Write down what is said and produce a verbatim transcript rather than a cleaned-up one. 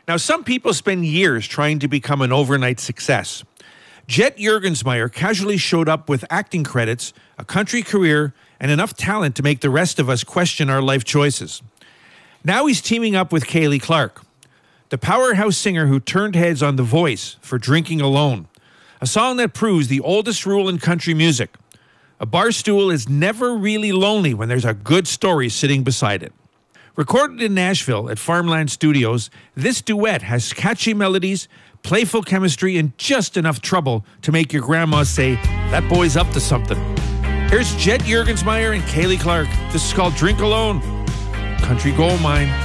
Now, some people spend years trying to become an overnight success. Jet Juergensmeyer casually showed up with acting credits, a country career, and enough talent to make the rest of us question our life choices. Now he's teaming up with Kaylee Clark, the powerhouse singer who turned heads on The Voice for Drinking Alone, a song that proves the oldest rule in country music. A bar stool is never really lonely when there's a good story sitting beside it. Recorded in Nashville at Farmland Studios, this duet has catchy melodies, playful chemistry, and just enough trouble to make your grandma say, "That boy's up to something." Here's Jet Juergensmeyer and Kaylee Clark. This is called Drink Alone. Country Gold Mine.